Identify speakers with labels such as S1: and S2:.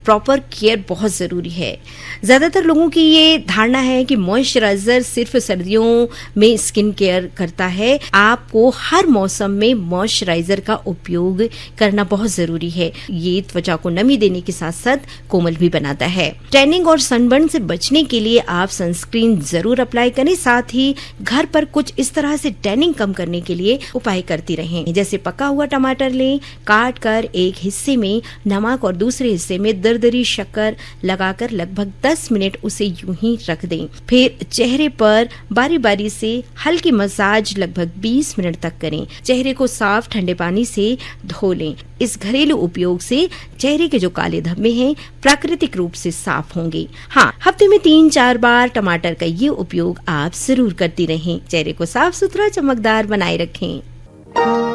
S1: Proper care बहुत ज़रूरी है। ज़्यादातर लोगों की ये धारणा है कि मॉइस्चराइज़र सिर्फ सर्दियों में स्किन केयर करता है। आपको हर मौसम में मॉइस्चराइज़र का उपयोग करना बहुत ज़रूरी है। ये त्वचा को नमी देने के साथ साथ कोमल भी बनाता है। टैनिंग और सनबर्न से बचने के लिए आप सनस्क्रीन ज़रूर अप्लाई करें। साथ ही घर पर कुछ इस तरह से टैनिंग कम करने के लिए उपाय करती रहें। जैसे पका हुआ टमाटर लें, काट कर एक हिस्से में नमक और दूसरे हिस्से में दरदरी शक्कर लगाकर लगभग 10 मिनट उसे यूं ही रख दें। फिर चेहरे पर बारी बारी से हल्की मसाज लगभग 20 मिनट तक करें। चेहरे को साफ ठंडे पानी से धो लें। इस घरेलू उपयोग से चेहरे के जो काले धब्बे हैं प्राकृतिक रूप से साफ होंगे। हाँ, हफ्ते में 3-4 बार टमाटर का ये उपयोग आप जरूर करती रहें। चेहरे को साफ सुथरा चमकदार बनाए रखें।